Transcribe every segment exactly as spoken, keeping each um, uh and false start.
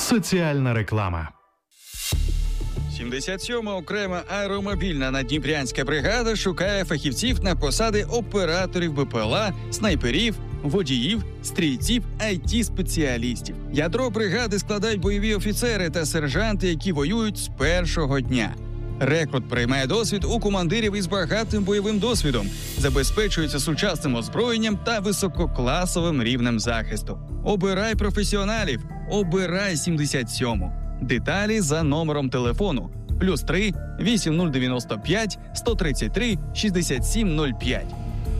Соціальна реклама. сімдесят сьома окрема аеромобільна наддніпрянська бригада шукає фахівців на посади операторів БПЛА, снайперів, водіїв, стрільців, ай ті-спеціалістів. Ядро бригади складають бойові офіцери та сержанти, які воюють з першого дня. Рекрут приймає досвід у командирів із багатим бойовим досвідом, забезпечується сучасним озброєнням та висококласовим рівнем захисту. Обирай професіоналів, обирай сімдесят сьому. Деталі за номером телефону плюс три вісім нуль дев'яносто п'ять сто тридцять три шістдесят сім нуль п'ять.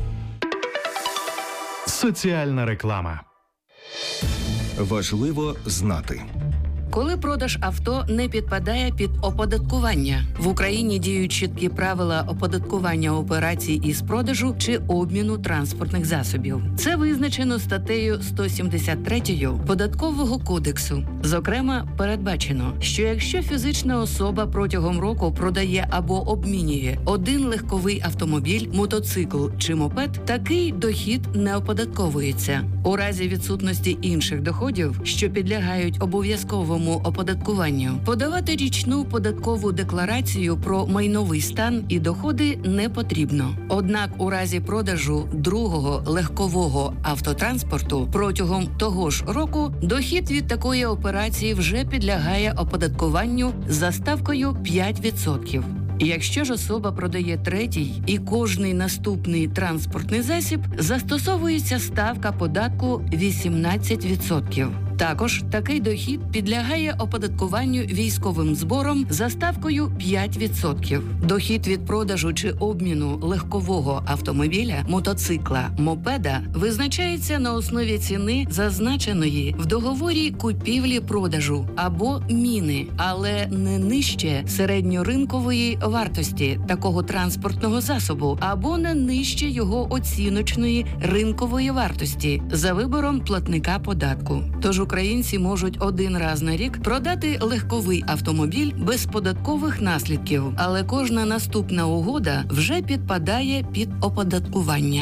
Соціальна реклама. Важливо знати. Коли продаж авто не підпадає під оподаткування. В Україні діють чіткі правила оподаткування операцій із продажу чи обміну транспортних засобів. Це визначено статтею сто сімдесят три Податкового кодексу. Зокрема, передбачено, що якщо фізична особа протягом року продає або обмінює один легковий автомобіль, мотоцикл чи мопед, такий дохід не оподатковується. У разі відсутності інших доходів, що підлягають обов'язковому оподаткуванню, подавати річну податкову декларацію про майновий стан і доходи не потрібно. Однак у разі продажу другого легкового автотранспорту протягом того ж року дохід від такої операції вже підлягає оподаткуванню за ставкою п'ять відсотків. Якщо ж особа продає третій і кожний наступний транспортний засіб, застосовується ставка податку вісімнадцять відсотків. Також такий дохід підлягає оподаткуванню військовим збором за ставкою п'ять відсотків. Дохід від продажу чи обміну легкового автомобіля, мотоцикла, мопеда визначається на основі ціни, зазначеної в договорі купівлі-продажу або міни, але не нижче середньоринкової вартості такого транспортного засобу або не нижче його оціночної ринкової вартості за вибором платника податку. Тож українці можуть один раз на рік продати легковий автомобіль без податкових наслідків, але кожна наступна угода вже підпадає під оподаткування.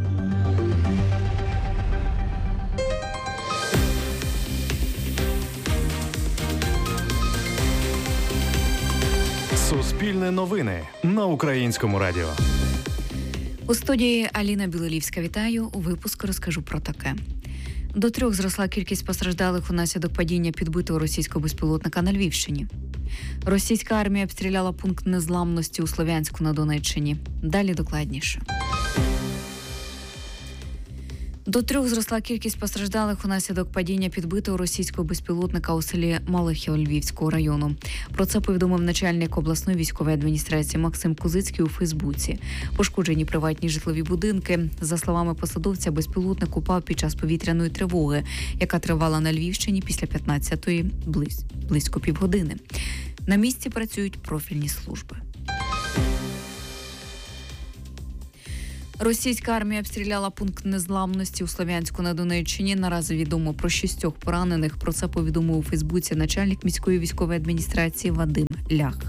Суспільне новини на Українському радіо. У студії Аліна Білолівська. Вітаю. У випуску розкажу про таке. До трьох зросла кількість постраждалих унаслідок падіння підбитого російського безпілотника на Львівщині. Російська армія обстріляла пункт незламності у Слов'янську на Донеччині. Далі докладніше. До трьох зросла кількість постраждалих унаслідок падіння підбитого російського безпілотника у селі Малихів Львівського району. Про це повідомив начальник обласної військової адміністрації Максим Кузицький у Фейсбуці. Пошкоджені приватні житлові будинки. За словами посадовця, безпілотник упав під час повітряної тривоги, яка тривала на Львівщині після п'ятнадцятої близь, близько півгодини. На місці працюють профільні служби. Російська армія обстріляла пункт незламності у Слов'янську на Донеччині. Наразі відомо про шістьох поранених. Про це повідомив у Фейсбуці начальник міської військової адміністрації Вадим Лях.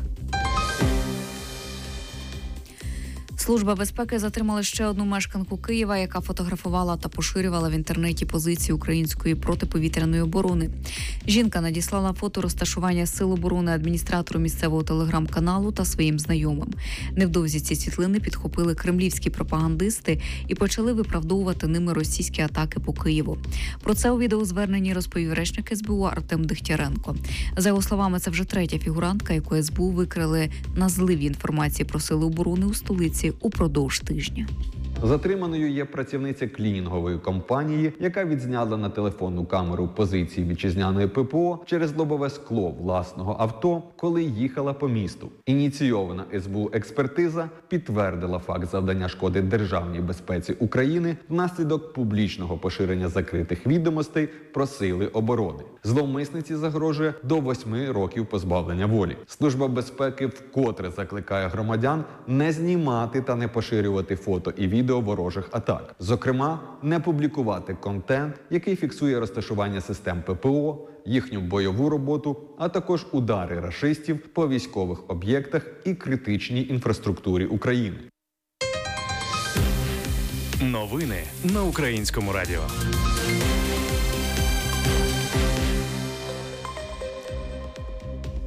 Служба безпеки затримала ще одну мешканку Києва, яка фотографувала та поширювала в інтернеті позиції української протиповітряної оборони. Жінка надіслала фото розташування сил оборони адміністратору місцевого телеграм-каналу та своїм знайомим. Невдовзі ці світлини підхопили кремлівські пропагандисти і почали виправдовувати ними російські атаки по Києву. Про це у відеозверненні розповів речник ес бе у Артем Дегтяренко. За його словами, це вже третя фігурантка, яку ес бе у викрили на зливі інформації про сили оборони у столиці упродовж тижня. Затриманою є працівниця клінінгової компанії, яка відзняла на телефонну камеру позиції вітчизняної пе пе о через лобове скло власного авто, коли їхала по місту. Ініційована ес бе у експертиза підтвердила факт завдання шкоди державній безпеці України внаслідок публічного поширення закритих відомостей про сили оборони. Зловмисниці загрожує до восьми років позбавлення волі. Служба безпеки вкотре закликає громадян не знімати та не поширювати фото і відео ворожих атак. Зокрема, не публікувати контент, який фіксує розташування систем пе пе о, їхню бойову роботу, а також удари рашистів по військових об'єктах і критичній інфраструктурі України. Новини на Українському радіо.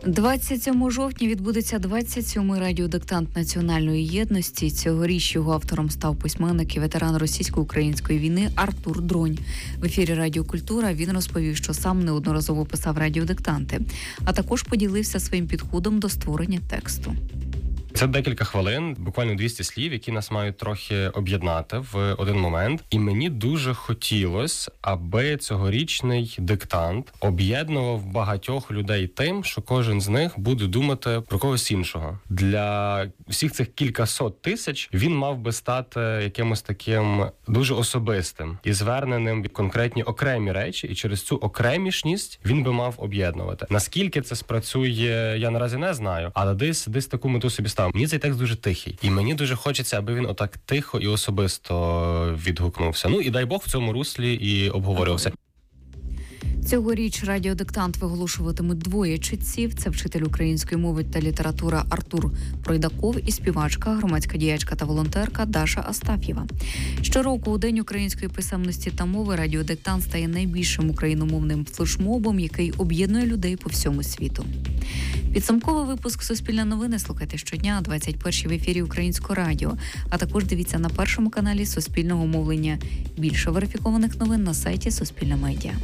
двадцять сьомого жовтня відбудеться двадцять сьомий радіодиктант національної єдності. Цьогоріч його автором став письменник і ветеран російсько-української війни Артур Дронь. В ефірі Радіо Культура він розповів, що сам неодноразово писав радіодиктанти, а також поділився своїм підходом до створення тексту. Це декілька хвилин, буквально двісті слів, які нас мають трохи об'єднати в один момент. І мені дуже хотілося, аби цьогорічний диктант об'єднував багатьох людей тим, що кожен з них буде думати про когось іншого. Для всіх цих кількасот тисяч він мав би стати якимось таким дуже особистим і зверненим в конкретні окремі речі, і через цю окремішність він би мав об'єднувати. Наскільки це спрацює, я наразі не знаю, але десь, десь таку мету собі став. Мені цей текст дуже тихий, і мені дуже хочеться, аби він отак тихо і особисто відгукнувся. Ну і дай Бог в цьому руслі і обговорювався. Цьогоріч радіодиктант виголошуватимуть двоє читців. Це вчитель української мови та літератури Артур Пройдаков і співачка, громадська діячка та волонтерка Даша Астаф'єва. Щороку у День української писемності та мови радіодиктант стає найбільшим україномовним флешмобом, який об'єднує людей по всьому світу. Підсумковий випуск «Суспільне новини» слухайте щодня о двадцять першій в ефірі Українського радіо, а також дивіться на першому каналі Суспільного мовлення. Більше верифікованих новин на сайті Суспільне медіа.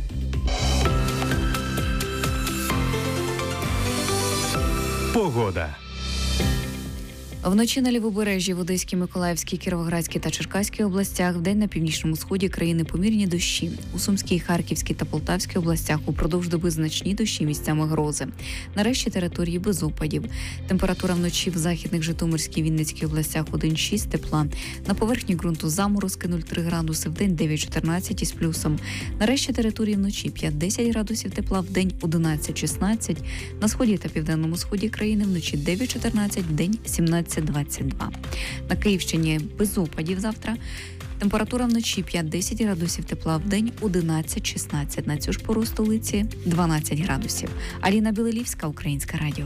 Погода. Вночі на Лівобережжі, в Одеській, Миколаївській, Кіровоградській та Черкаській областях, вдень на північному сході країни помірні дощі. У Сумській, Харківській та Полтавській областях упродовж доби значні дощі, місцями грози. Нарешті території без опадів. Температура вночі в західних Житомирській, Вінницькій областях один-шість тепла. На поверхні ґрунту заморозки нуль-три градуси, вдень дев'ять-чотирнадцять із плюсом. Нарешті території вночі п'ять-десять градусів тепла, вдень одинадцять-шістнадцять. На сході та південному сході країни вночі дев'ять-чотирнадцять, вдень сімнадцять двадцять два. На Київщині без опадів завтра. Температура вночі п'ять-десять градусів тепла, вдень одинадцять-шістнадцять. На цю ж пору столиці дванадцять градусів. Аліна Білелівська, Українське радіо.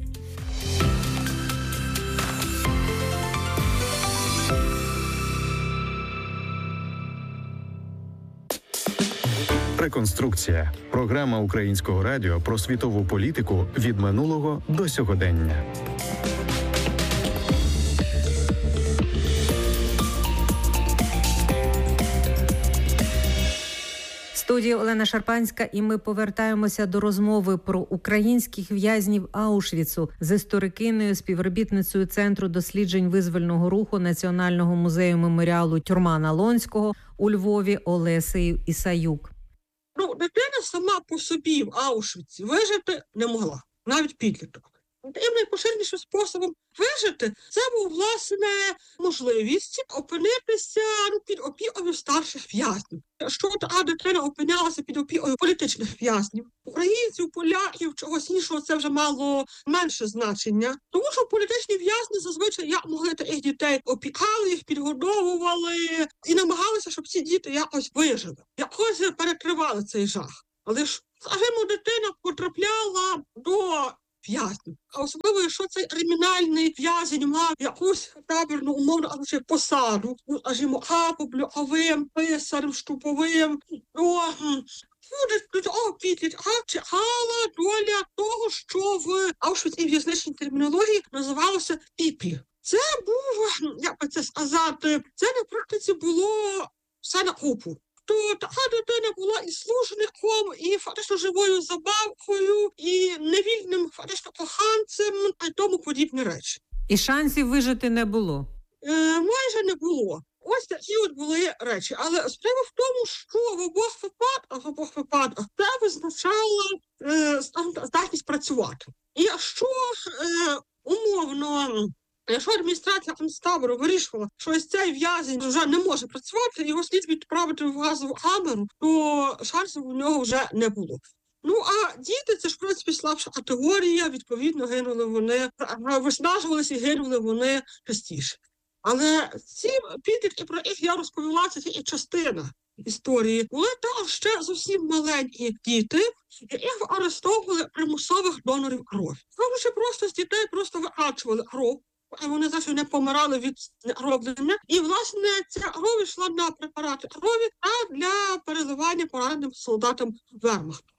Реконструкція. Програма Українського радіо про світову політику від минулого до сьогодення. В студії Олена Шарпанська, і ми повертаємося до розмови про українських в'язнів Аушвіцу з історикиною, співробітницею Центру досліджень визвольного руху Національного музею меморіалу «Тюрма Налонського» у Львові Олесею Ісаюк. Ну, дитина сама по собі в Аушвіці вижити не могла, навіть підліток. Тим найпоширенішим способом вижити – це був, власне, можливість опинитися ну, під опікою старших в'язнів. Що та дитина опинялася під опікою політичних в'язнів. Українців, поляків, чогось іншого це вже мало менше значення. Тому що політичні в'язні зазвичай як могли таких дітей опікали, їх підгодовували і намагалися, щоб ці діти якось вижили. Якось перекривали цей жах. Але ж, скажімо, дитина потрапляла до в'язнів. А особливо, якщо цей кримінальний в'язень мав якусь табірну умовну або ще посаду, ну, скажімо, апоблюковим, писарем, штуповим, то буде того підлітка чекала доля того, що в Аушвіцькій в'язничній термінології називалося піплі. Це був, як би це сказати, це на практиці було все на купу. То така дитина була і служником, і фактично живою забавкою, і невільним фактично коханцем, і тому подібні речі. І шансів вижити не було? Е, майже не було. Ось такі от були речі. Але справа в тому, що в обох випадках, в обох випадках це визначало е, здатність працювати. І якщо е, умовно... Якщо адміністрація концтабору вирішувала, що ось цей в'язень вже не може працювати, його слід відправити в газову камеру, то шансів у нього вже не було. Ну, а діти – це ж, в принципі, слабша категорія, відповідно, гинули вони, виснажувалися і гинули вони частіше. Але ці підлітки, про яких я розповіла, це тільки частина історії. Були там ще зовсім маленькі діти, яких арештовували примусових донорів крові. Кажучи, просто з дітей просто викачували кров. Вони завжди не помирали від роблення. І, власне, ця кров йшла на препарати крові, а для переливання пораненим солдатам вермахту.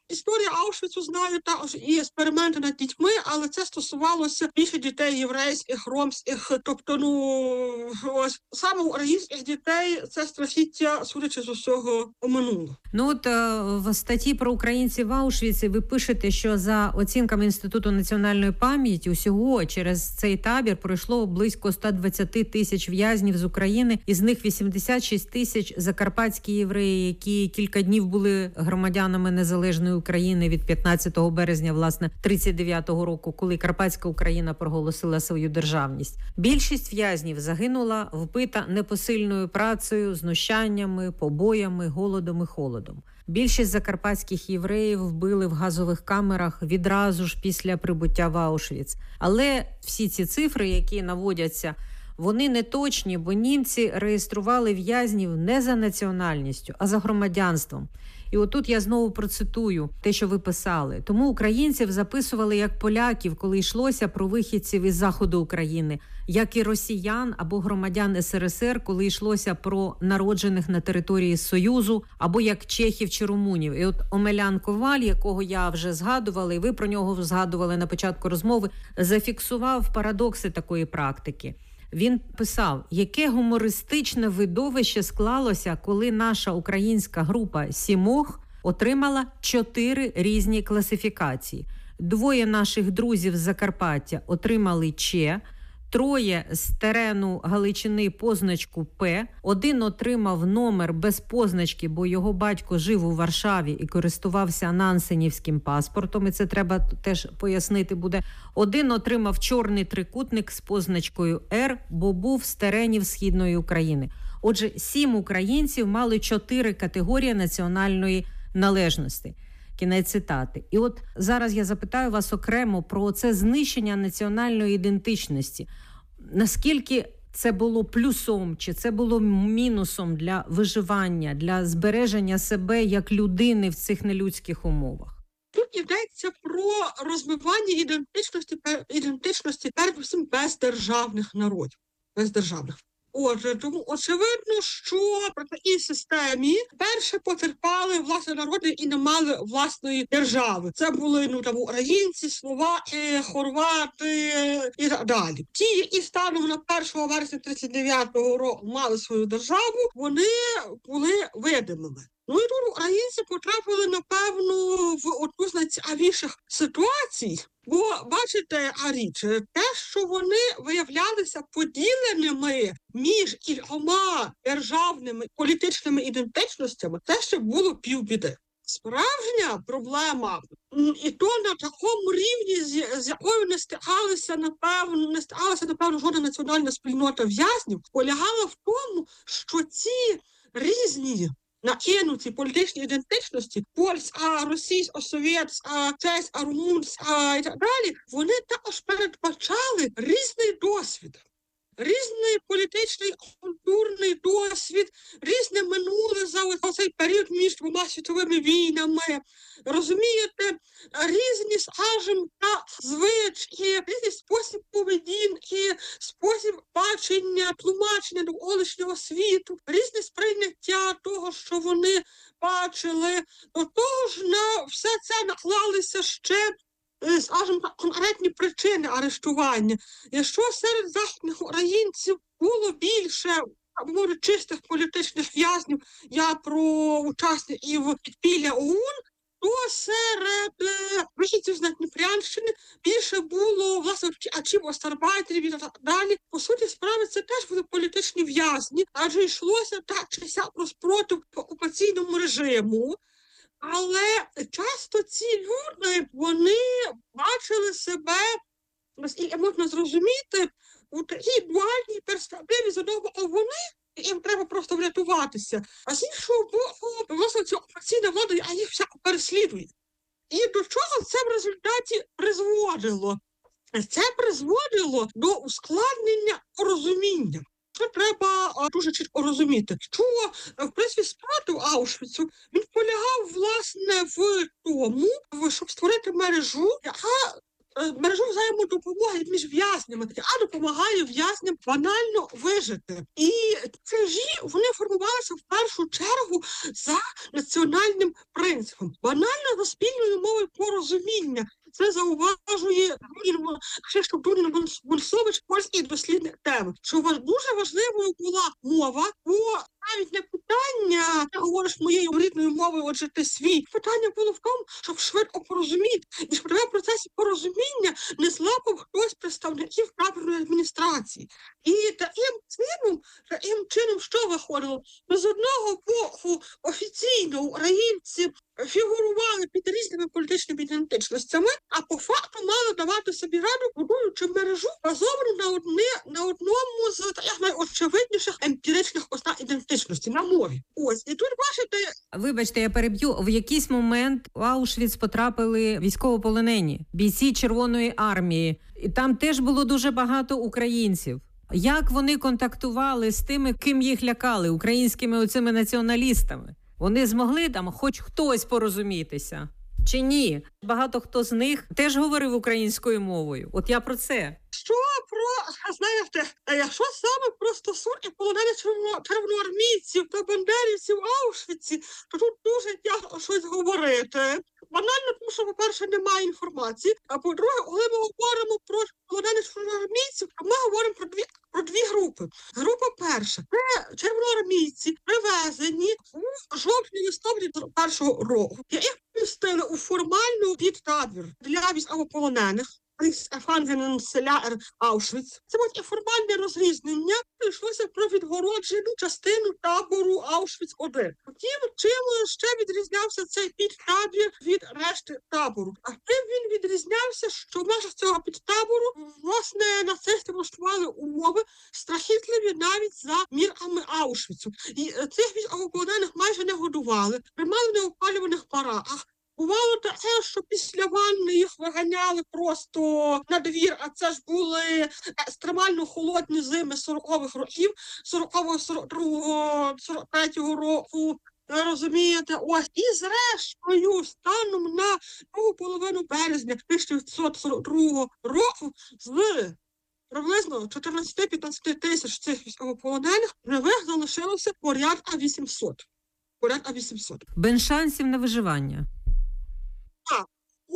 історія Аушвіцу знаю також і експерименти над дітьми, але це стосувалося більше дітей єврейських, ромських. Тобто, ну, ось саме українських дітей це страхіття, судячи з усього, оминуло. Ну от в статті про українців в Аушвіці ви пишете, що за оцінками Інституту національної пам'яті усього через цей табір пройшло близько сто двадцять тисяч в'язнів з України, із них вісімдесят шість тисяч закарпатські євреї, які кілька днів були громадянами незалежної України від п'ятнадцятого березня, власне, тридцять дев'ятого року, коли Карпатська Україна проголосила свою державність. Більшість в'язнів загинула, вбита непосильною працею, знущаннями, побоями, голодом і холодом. Більшість закарпатських євреїв вбили в газових камерах відразу ж після прибуття в Аушвіц. Але всі ці цифри, які наводяться, вони не точні, бо німці реєстрували в'язнів не за національністю, а за громадянством. І отут я знову процитую те, що ви писали. Тому українців записували як поляків, коли йшлося про вихідців із заходу України, як і росіян або громадян ес ер ес ер, коли йшлося про народжених на території Союзу, або як чехів чи румунів. І от Омелян Коваль, якого я вже згадувала, і ви про нього згадували на початку розмови, зафіксував парадокси такої практики. Він писав, яке гумористичне видовище склалося, коли наша українська група «Сімох» отримала чотири різні класифікації. Двоє наших друзів з Закарпаття отримали «Ч», троє з терену Галичини позначку «П», один отримав номер без позначки, бо його батько жив у Варшаві і користувався нансенівським паспортом, і це треба теж пояснити буде. Один отримав чорний трикутник з позначкою «Р», бо був з теренів Східної України. Отже, сім українців мали чотири категорії національної належності. Кінець цитати. І от зараз я запитаю вас окремо про це знищення національної ідентичності. Наскільки це було плюсом, чи це було мінусом для виживання, для збереження себе як людини в цих нелюдських умовах? Тут йдеться про розбивання ідентичності, ідентичності передусім бездержавних народів. Бездержавних. Отже, тому очевидно, що при такій системі перше потерпали власне народи і не мали власної держави. Це були ну там українці, словаки, хорвати і так далі. Ті, які станом на першого вересня тридцять дев'ятого року мали свою державу, вони були видимими. Ну і тут українці потрапили, напевно, в одну з найцікавіших ситуацій. Бо, бачите, Аріч, те, що вони виявлялися поділеними між кількома державними політичними ідентичностями, це ще було півбіди. Справжня проблема, і то на такому рівні, з, з якою не стикалася, напевно, не стикалася, напевно, жодна національна спільнота в'язнів, полягала в тому, що ці різні накинуті політичні ідентичності, польська, російська, совєтська, чеська, румунська і так далі, вони також передбачали різний досвід. Різний політичний, культурний досвід, різне минуле за цей період між двома світовими війнами. Розумієте, різні, скажімо, звички, різний спосіб поведінки, спосіб бачення, тлумачення довколишнього світу, різне сприйняття того, що вони бачили. До того ж, на все це наклалися ще, скажімо так, конкретні причини арештування. Якщо серед західних українців було більше, може, чистих політичних в'язнів, я про учасників підпілля ОУН, то серед вихідців з Надніпрянщини більше було, власне, втікачів, остарбайтерів і так далі. По суті справи, це теж були політичні в'язні, адже йшлося так чи сяк про спротив окупаційному режиму. Але часто ці люди, вони бачили себе, наскільки можна зрозуміти, у такій дуальній перспективі. З одного боку вони, їм треба просто врятуватися, а з іншого боку, власне, ця окупаційна влада, а їх всяко переслідує. І до чого це в результаті призводило? Це призводило до ускладнення порозуміння. Що треба а, дуже чітко розуміти, що, в принципі, спротив Аушвіцу, він полягав, власне, в тому, щоб створити мережу, яка мережу взаємодопомоги між в'язнями, а допомагає в'язням банально вижити. І крижі, вони формувалися в першу чергу за національним принципом. Банально за спільною мовою порозуміння. Це зауважує Кшиштоф Дунін-Бунцович, польський дослідник теми, що дуже важливою була мова, бо навіть не питання, ти говориш моєю рідною мовою, отже ти свій. Питання було в тому, щоб швидко порозуміти. І що в процесі порозуміння не злапав хтось представників табірної адміністрації. І таким чином, таким чином, що виходило? Ну, з одного боку, офіційно українці фігурували під різними політичними ідентичностями, а по факту мали давати собі раду, будуючи мережу, базовану на, одне, на одному з таких найочевидніших емпіричних ознак ідентичності, на мові. Ось, і тут бачите... Вибачте, я переб'ю. В якийсь момент в Аушвіц потрапили військовополонені, бійці Червоної армії. І там теж було дуже багато українців. Як вони контактували з тими, ким їх лякали, українськими оцими націоналістами? Вони змогли там хоч хтось порозумітися? Чи ні? Багато хто з них теж говорив українською мовою. От я про це. Що про, знаєте, якщо саме про стосунки полонених червоноармійців та бандерівців в Аушвіці, то тут дуже тяжко щось говорити. Банально, тому що, по-перше, немає інформації, а по-друге, коли ми говоримо про полонених червоноармійців, то ми говоримо про дві, про дві групи. Група перша – це червоноармійці, привезені у жовтні-листопаді першого року. Їх помістили у формальну підтабір для військовополонених. Селяер Аушвіц. Це було і формальне розрізнення, йшлося про відгороджену частину табору Аушвіц один. Втім, чим ще відрізнявся цей підтабір від решти табору? А тим він відрізнявся, що в межах цього підтабору, власне, нацисти влаштували умови страхітливі навіть за мірками Аушвіцу. І цих військовополонених майже не годували, тримали в неопалюваних бараках. Бувало таке, що після ванни їх виганяли просто на двір, а це ж були екстремально холодні зими сорокових років, сорокового, сорок другого, сорок третього року, розумієте, ось. І зрештою, станом на другу половину березня тисяча дев'ятсот сорок другого року з приблизно чотирнадцять-п'ятнадцять тисяч цих військовополонених живих залишилося порядка вісімсот. Порядка вісімсот. Без шансів на виживання. Так,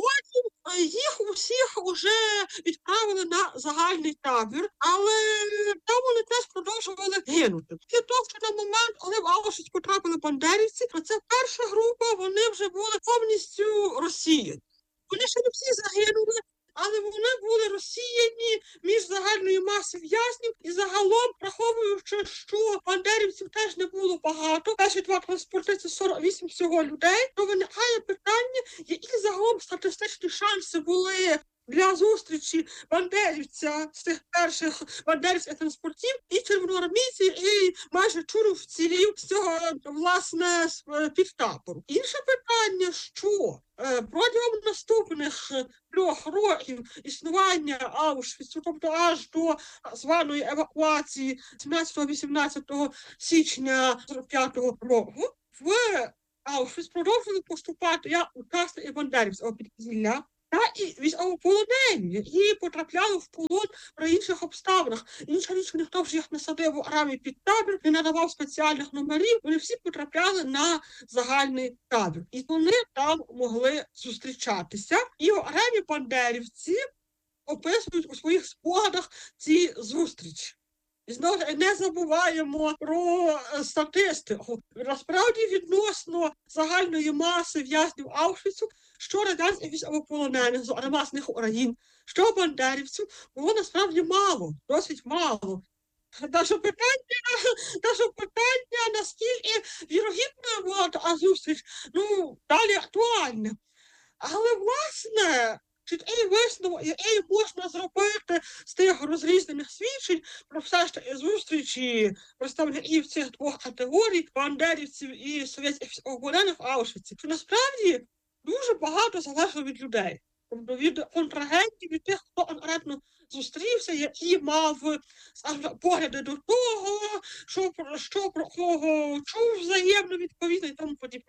потім їх усіх вже відправили на загальний табір, але там вони теж продовжували гинути. І то, що на момент, коли в Аушвіц потрапили бандерівці, то це перша група, вони вже були повністю розсіяні. Вони ще не всі загинули, але вони були розсіяні між загальною масою в'язнів і загалом, враховуючи, що бандерівців теж не було багато, перші два транспорти – це сорок вісім всього людей, то виникає питання, які загалом статистичні шанси були для зустрічі бандерівця з тих перших бандерівських транспортів і червоноармійців, і майже чуру вцілів з цього, власне, підтабору. Інше питання, що е, протягом наступних трьох років існування Аушвіцу, тобто аж до званої евакуації сімнадцятого-вісімнадцятого січня сорок п'ятого року, в Аушвіц продовжували поступати як учасники бандерівського підпілля, та і військовополонені, які потрапляли в полон при інших обставинах. Інша річ, ніхто ж їх не садив у окремий підтабір, не надавав спеціальних номерів, вони всі потрапляли на загальний табір. І вони там могли зустрічатися. І окремі бандерівці описують у своїх спогадах ці зустрічі. І знову не забуваємо про статистику. Насправді, відносно загальної маси в'язнів Аушвіцу, що радянських військовополонених, зокрема з них україн, що бандерівців, було насправді мало, досить мало. Та що питання, та що питання, наскільки вірогідною була та зустріч, ну, далі актуальне. Але, власне, чіткий висновок, який можна зробити з тих розрізнених свідчень про все ж таки зустрічі представників цих двох категорій, бандерівців і совєтських військовополонених в Аушвіці, що насправді дуже багато залежало від людей. Тобто від контрагентів, від тих, хто конкретно зустрівся, який мав, скажімо, погляди до того, що, що про кого чув взаємно відповідно і тому подібні речі.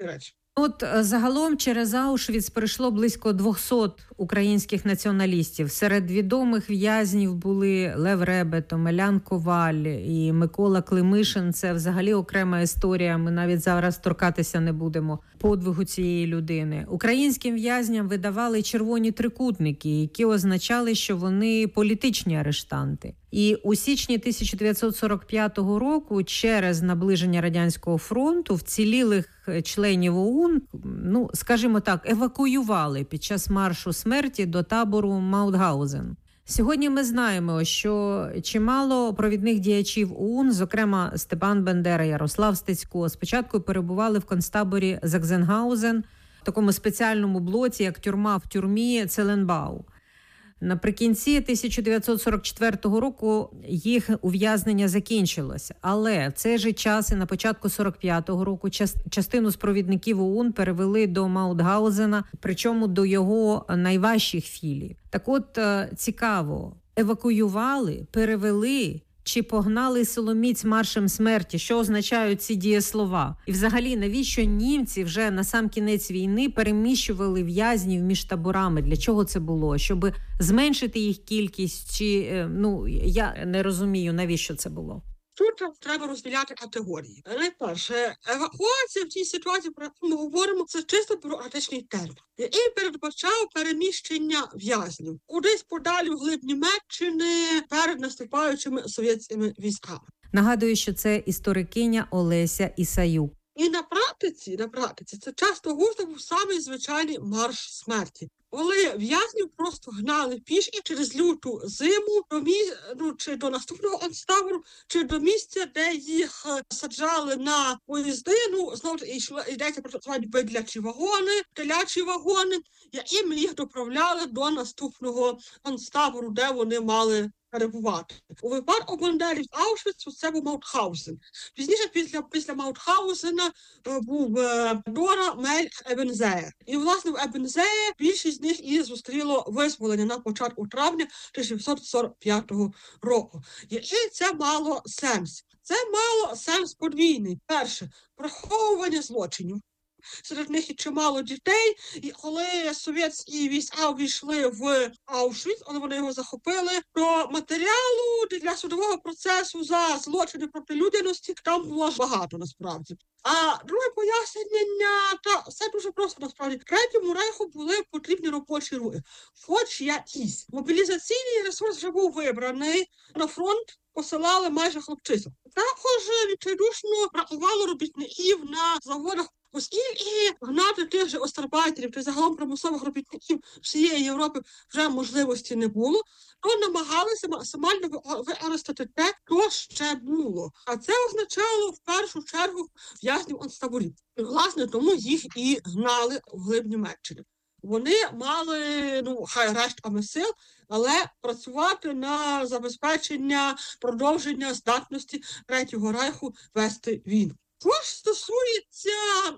От загалом через Аушвіц прийшло близько двісті українських націоналістів. Серед відомих в'язнів були Лев Ребет, Омелян Коваль і Микола Климишин. Це взагалі окрема історія, ми навіть зараз торкатися не будемо подвигу цієї людини. Українським в'язням видавали червоні трикутники, які означали, що вони політичні арештанти. І у січні тисяча дев'ятсот сорок п'ятого року через наближення Радянського фронту вцілілих членів ОУН, ну, скажімо так, евакуювали під час маршу смерті до табору Маутгаузен. Сьогодні ми знаємо, що чимало провідних діячів ОУН, зокрема Степан Бендера, Ярослав Стецько, спочатку перебували в концтаборі Заксенгаузен, в такому спеціальному блоці, як тюрма в тюрмі Целенбау. Наприкінці тисяча дев'ятсот сорок четвертого року їх ув'язнення закінчилося. Але в цей же час і на початку сорок п'ятого року частину з провідників ОУН перевели до Маутгаузена, причому до його найважчих філій. Так от, цікаво, евакуювали, перевели чи погнали силоміць маршем смерті? Що означають ці дієслова? І взагалі, навіщо німці вже на сам кінець війни переміщували в'язнів між таборами? Для чого це було? Щоб зменшити їх кількість? Чи, ну, я не розумію, навіщо це було? Тут треба розділяти категорії. Найперше, евакуація в цій ситуації, про яку ми говоримо, це чисто бюрократичний термін, який передбачав переміщення в'язнів кудись подалі в глиб Німеччини перед наступаючими совєтськими військами. Нагадую, що це історикиня Олеся Ісаюк. І на практиці, на практиці, це часто густо був самий звичайний марш смерті. Коли в'язнів просто гнали пішки через люту зиму до мі... ну, чи до наступного концтабору, чи до місця, де їх саджали на поїзди. Ну, знову йдеться про так звані бедлячі вагони, телячі вагони, яким їх доправляли до наступного концтабору, де вони мали перебувати. У випадку бандерів Аушвіцу це був Маутгаузен. Пізніше, після, після Маутгаузена, був е, Дора, Мель, Ебензеєр. І, власне, в Ебензеє більшість з них і зустріло визволення на початку травня тисяча дев'ятсот сорок п'ятого року. І це мало сенс. Це мало сенс подвійний. Перше, приховування злочинів. Серед них і чимало дітей, і коли совєтські війська увійшли в Аушвіц, коли вони його захопили, то матеріалу для судового процесу за злочини проти людяності там було багато насправді. А друге пояснення, та все дуже просто насправді. Третьому рейху були потрібні робочі руки, хоч якісь. Мобілізаційний ресурс вже був вибраний, на фронт посилали майже хлопчисок. Також відчайдушно бракувало робітників на заводах, оскільки гнати тих же остарбайтерів та загалом промислових робітників всієї Європи вже можливості не було, то намагалися максимально використати те, що ще було. А це означало в першу чергу в'язнів концтаборів. І, власне, тому їх і гнали в глиб Німеччини. Вони мали, ну, хай рештками сил, але працювати на забезпечення продовження здатності Третього рейху вести війну. Що ж стосується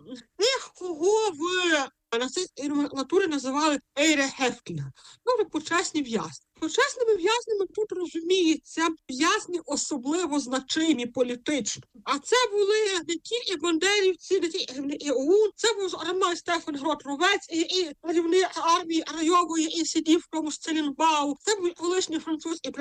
тих, кого в нацистській номенклатурі називали Ейрехефтінга, тобто почесні в'язні. Почесними в'язнями тут розуміється в'язні особливо значимі політично. А це були не тільки бандерівці, не тільки і ОУН, це був, зокрема, Стефан Грот-Ровець, і керівник армії Райової, і сидів в тому ж Целінбау, це був колишній французький